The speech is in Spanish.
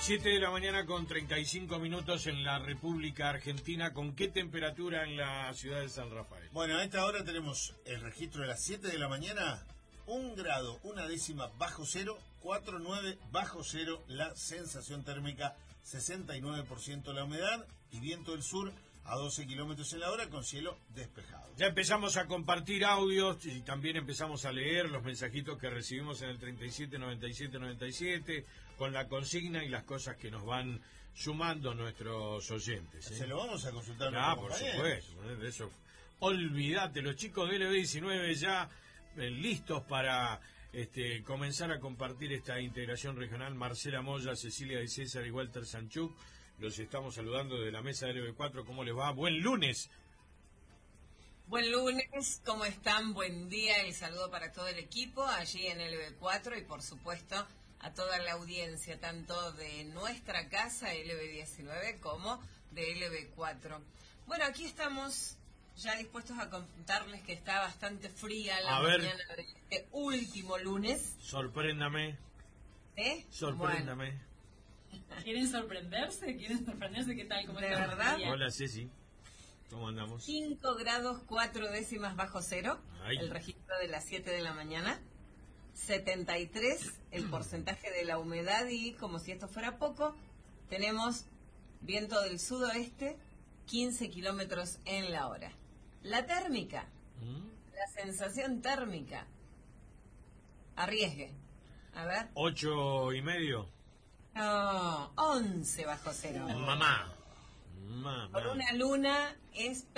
7 de la mañana con 35 minutos en la República Argentina. ¿Con qué temperatura en la ciudad de San Rafael? Bueno, a esta hora tenemos el registro de las 7 de la mañana, 1 grado, 1 décima bajo cero, 4,9 bajo cero, la sensación térmica, 69% la humedad y viento del sur a 12 kilómetros en la hora con cielo despejado. Ya empezamos a compartir audios y también empezamos a leer los mensajitos que recibimos en el 379797 con la consigna y las cosas que nos van sumando nuestros oyentes. Se lo vamos a consultar. Por supuesto. De eso, olvídate, los chicos de LB19 ya listos para comenzar a compartir esta integración regional. Marcela Moya, Cecilia de César y Walter Sanchuk. Los estamos saludando de la mesa de LB4. ¿Cómo les va? ¡Buen lunes! Buen lunes, ¿cómo están? Buen día, el saludo para todo el equipo allí en LB4 y por supuesto a toda la audiencia, tanto de nuestra casa LB19 como de LB4. Bueno, aquí estamos ya dispuestos a contarles que está bastante fría la mañana de este último lunes. Sorpréndame. Sorpréndame. Bueno. ¿Quieren sorprenderse? ¿Qué tal? ¿Cómo ¿De están? verdad? Hola, Ceci. ¿Cómo andamos? 5 grados 4 décimas bajo cero. Ay. El registro de las 7 de la mañana. 73 el porcentaje de la humedad y, como si esto fuera poco, tenemos viento del sudoeste, 15 kilómetros en la hora. La térmica, la sensación térmica, arriesgue. A ver. 8,5. No, 11 bajo cero. Mamá. Por una luna es